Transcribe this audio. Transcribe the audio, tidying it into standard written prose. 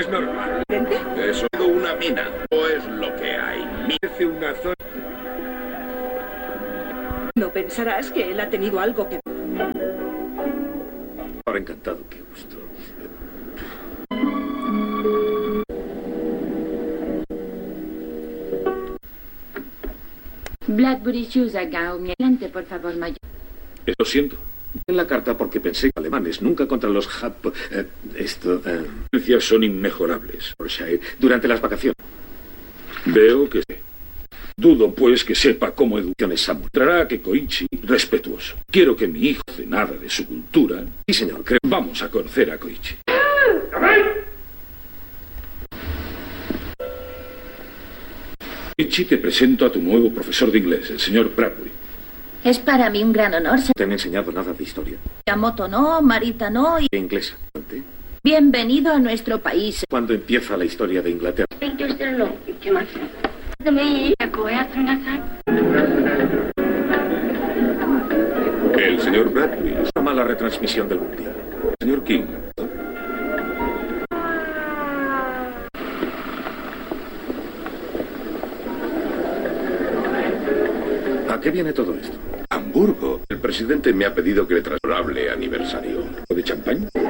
es normal. ¿Frente? Es una mina. No es lo que hay. Hace una zona. No pensarás que él ha tenido algo que... Ahora encantado, qué gusto. Blackberry Shoes adelante, por favor, mayor. Lo siento. En la carta porque pensé que alemanes nunca contra los Son inmejorables. durante las vacaciones. Veo que... Dudo, pues, que sepa cómo educación es Mostrará que Koichi respetuoso. Quiero que mi hijo hace nada de su cultura. Sí, señor, creo. Vamos a conocer a Koichi. Koichi, te presento a tu nuevo profesor de inglés, el señor Bradbury. Es para mí un gran honor. No te han enseñado nada de historia. Yamoto no, Marita no y... De inglés. Bienvenido a nuestro país. ¿Cuándo empieza la historia de Inglaterra? El señor Bradbury. Una mala retransmisión del mundial. Señor King. ¿A qué viene todo esto? Hamburgo. El presidente me ha pedido que le trasladable aniversario. ¿De champán?